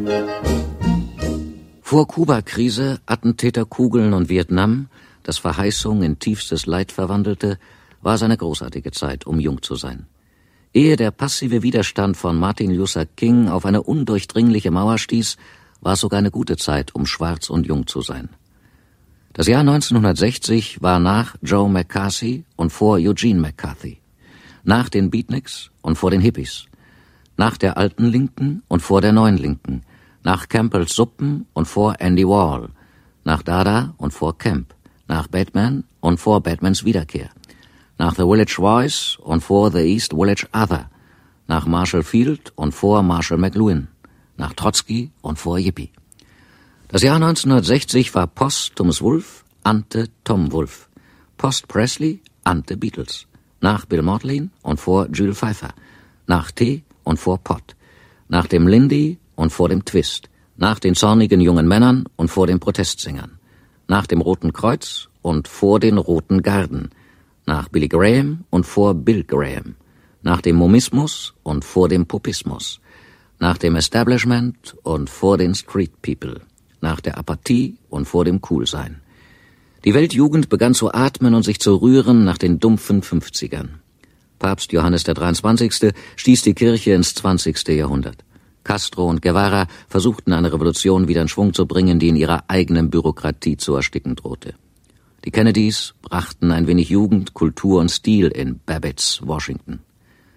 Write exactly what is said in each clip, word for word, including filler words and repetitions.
Vor Kuba-Krise, Attentäterkugeln und Vietnam, das Verheißung in tiefstes Leid verwandelte, war es eine großartige Zeit, um jung zu sein. Ehe der passive Widerstand von Martin Luther King auf eine undurchdringliche Mauer stieß, war es sogar eine gute Zeit, um schwarz und jung zu sein. Das Jahr neunzehnhundertsechzig war nach Joe McCarthy und vor Eugene McCarthy, nach den Beatniks und vor den Hippies, nach der alten Linken und vor der neuen Linken, nach Campbells Suppen und vor Andy Warhol, nach Dada und vor Camp, nach Batman und vor Batmans Wiederkehr, nach The Village Voice und vor The East Village Other, nach Marshall Field und vor Marshall McLuhan, nach Trotzki und vor Yippie. Das Jahr neunzehnhundertsechzig war post Thomas Wolfe, ante Tom Wolfe, post Presley, ante Beatles, nach Bill Motley und vor Jules Pfeiffer, nach T und vor Pot, nach dem Lindy und vor dem Twist, nach den zornigen jungen Männern und vor den Protestsängern, nach dem Roten Kreuz und vor den Roten Garden, nach Billy Graham und vor Bill Graham, nach dem Momismus und vor dem Popismus, nach dem Establishment und vor den Street People, nach der Apathie und vor dem Coolsein. Die Weltjugend begann zu atmen und sich zu rühren nach den dumpfen Fünfzigern. Papst Johannes der dreiundzwanzigste stieß die Kirche ins zwanzigste Jahrhundert. Castro und Guevara versuchten eine Revolution wieder in Schwung zu bringen, die in ihrer eigenen Bürokratie zu ersticken drohte. Die Kennedys brachten ein wenig Jugend, Kultur und Stil in Babbitt's Washington.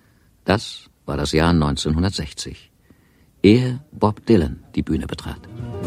Das war das Jahr neunzehnhundertsechzig, ehe Bob Dylan die Bühne betrat.